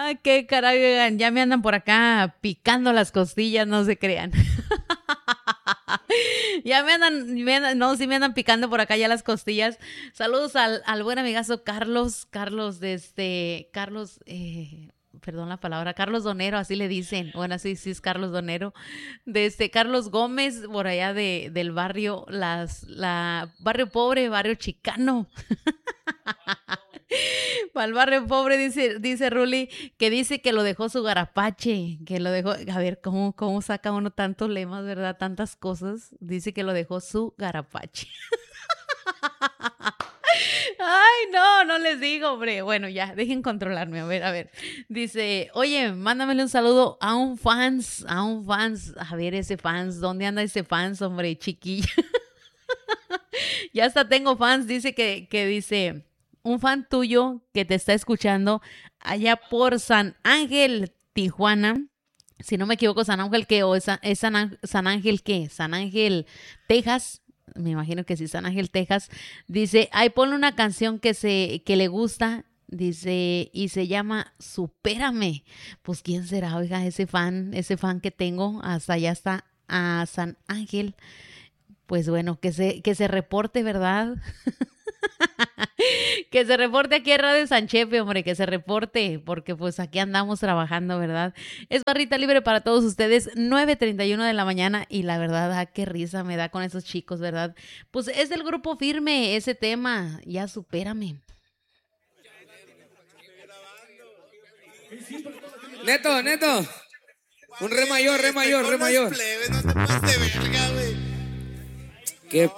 Qué caray, oigan, ya me andan por acá picando las costillas, no se crean. Ya no, sí me andan picando por acá ya las costillas. Saludos al buen amigazo Carlos, perdón la palabra, Carlos Donero, así le dicen. Bueno, sí es Carlos Donero. Carlos Gómez, por allá del barrio, barrio pobre, barrio chicano. Para el barrio pobre, dice Ruli, que dice que lo dejó su garapache, que lo dejó, a ver, ¿cómo saca uno tantos lemas, verdad? Tantas cosas. Dice que lo dejó su garapache. Ay, no les digo, hombre. Bueno, ya, dejen controlarme. A ver. Dice, oye, mándamele un saludo a un fans. A ver, ese fans, ¿dónde anda ese fans, hombre, chiquilla? Ya hasta tengo fans, dice, un fan tuyo que te está escuchando allá por San Ángel, Tijuana. Si no me equivoco, San Ángel, ¿qué? ¿O es San Ángel, qué? San Ángel, Texas. Me imagino que sí, San Ángel, Texas. Dice, ay, ponle una canción que le gusta. Dice, y se llama Supérame. Pues, ¿quién será, oiga, ese fan que tengo? Hasta allá está a San Ángel. Pues bueno, que se reporte, ¿verdad? Que se reporte aquí a Radio Sanchepe, hombre, que se reporte, porque pues aquí andamos trabajando, ¿verdad? Es barrita libre para todos ustedes, 9:31 de la mañana, y la verdad, qué risa me da con esos chicos, ¿verdad? Pues es del Grupo Firme ese tema, ya supérame. Neto, un re mayor. Plebes, no te pases de verga, güey. ¿Qué